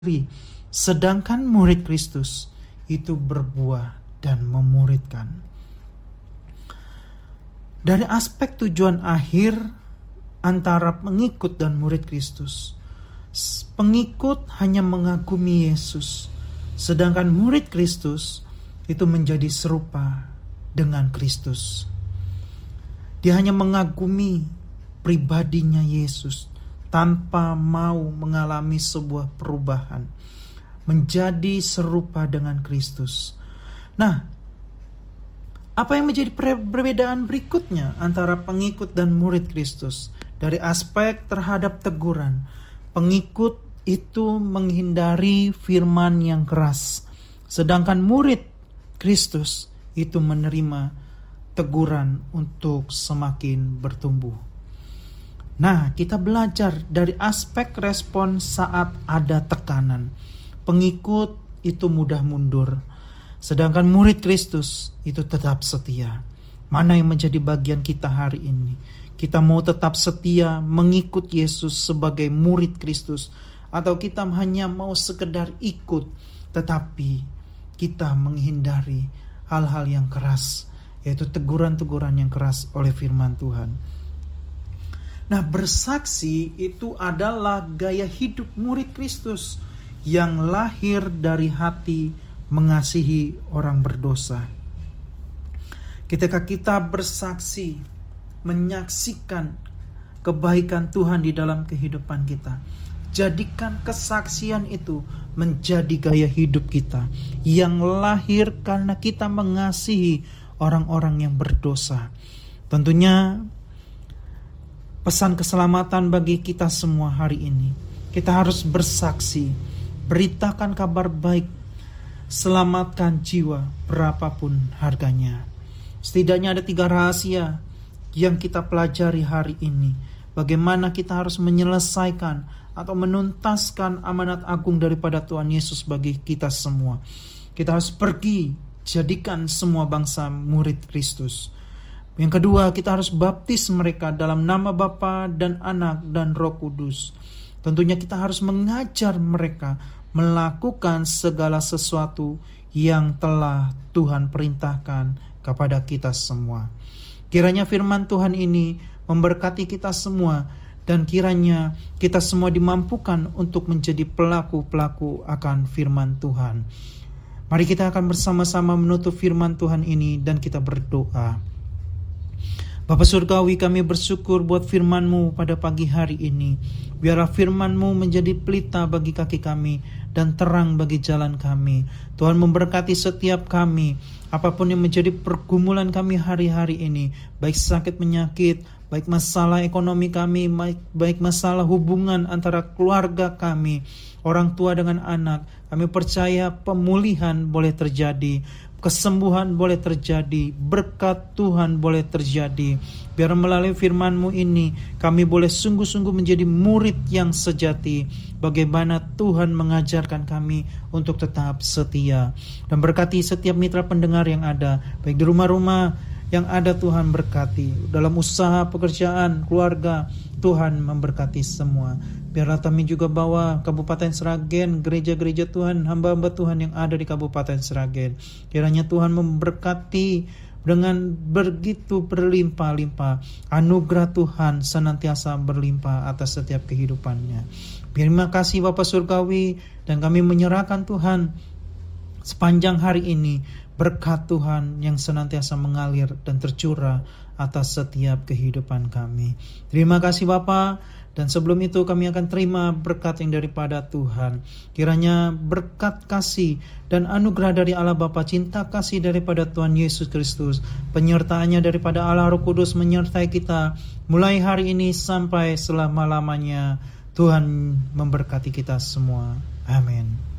sedangkan murid Kristus itu berbuah dan memuridkan. Dari aspek tujuan akhir antara pengikut dan murid Kristus, pengikut hanya mengagumi Yesus, sedangkan murid Kristus itu menjadi serupa dengan Kristus. Dia hanya mengagumi pribadinya Yesus tanpa mau mengalami sebuah perubahan, menjadi serupa dengan Kristus. Nah, apa yang menjadi perbedaan berikutnya antara pengikut dan murid Kristus? Dari aspek terhadap teguran, pengikut itu menghindari firman yang keras, sedangkan murid Kristus itu menerima teguran untuk semakin bertumbuh. Nah, kita belajar dari aspek respon saat ada tekanan. Pengikut itu mudah mundur, sedangkan murid Kristus itu tetap setia. Mana yang menjadi bagian kita hari ini? Kita mau tetap setia mengikut Yesus sebagai murid Kristus, atau kita hanya mau sekedar ikut, tetapi kita menghindari hal-hal yang keras, yaitu teguran-teguran yang keras oleh firman Tuhan. Nah, bersaksi itu adalah gaya hidup murid Kristus yang lahir dari hati mengasihi orang berdosa. Ketika kita bersaksi, menyaksikan kebaikan Tuhan di dalam kehidupan kita, jadikan kesaksian itu menjadi gaya hidup kita yang lahir karena kita mengasihi orang-orang yang berdosa. Tentunya pesan keselamatan bagi kita semua hari ini, kita harus bersaksi, beritakan kabar baik, selamatkan jiwa berapapun harganya. Setidaknya ada 3 rahasia yang kita pelajari hari ini. Bagaimana kita harus menyelesaikan atau menuntaskan amanat agung daripada Tuhan Yesus bagi kita semua. Kita harus pergi, jadikan semua bangsa murid Kristus. Yang kedua, kita harus baptis mereka dalam nama Bapa dan Anak dan Roh Kudus. Tentunya kita harus mengajar mereka melakukan segala sesuatu yang telah Tuhan perintahkan kepada kita semua. Kiranya firman Tuhan ini memberkati kita semua, dan kiranya kita semua dimampukan untuk menjadi pelaku-pelaku akan firman Tuhan. Mari kita akan bersama-sama menutup firman Tuhan ini dan kita berdoa. Bapa Surgawi, kami bersyukur buat firman-Mu pada pagi hari ini. Biarlah firman-Mu menjadi pelita bagi kaki kami dan terang bagi jalan kami. Tuhan memberkati setiap kami, apapun yang menjadi pergumulan kami hari-hari ini, baik sakit penyakit, baik masalah ekonomi kami, baik masalah hubungan antara keluarga kami, orang tua dengan anak. Kami percaya pemulihan boleh terjadi, kesembuhan boleh terjadi, berkat Tuhan boleh terjadi. Biar melalui firman-Mu ini kami boleh sungguh-sungguh menjadi murid yang sejati. Bagaimana Tuhan mengajarkan kami untuk tetap setia. Dan berkati setiap mitra pendengar yang ada, baik di rumah-rumah yang ada, Tuhan berkati. Dalam usaha, pekerjaan, keluarga, Tuhan memberkati semua. Biarlah kami juga bawa Kabupaten Sragen, gereja-gereja Tuhan, hamba-hamba Tuhan yang ada di Kabupaten Sragen. Kiranya Tuhan memberkati dengan begitu berlimpah-limpah. Anugerah Tuhan senantiasa berlimpah atas setiap kehidupannya. Terima kasih Bapa Surgawi, dan kami menyerahkan Tuhan sepanjang hari ini berkat Tuhan yang senantiasa mengalir dan tercurah atas setiap kehidupan kami. Terima kasih Bapa. Dan sebelum itu kami akan terima berkat yang daripada Tuhan. Kiranya berkat kasih dan anugerah dari Allah Bapa, cinta kasih daripada Tuhan Yesus Kristus, penyertaannya daripada Allah Roh Kudus menyertai kita mulai hari ini sampai selama-lamanya. Tuhan memberkati kita semua. Amin.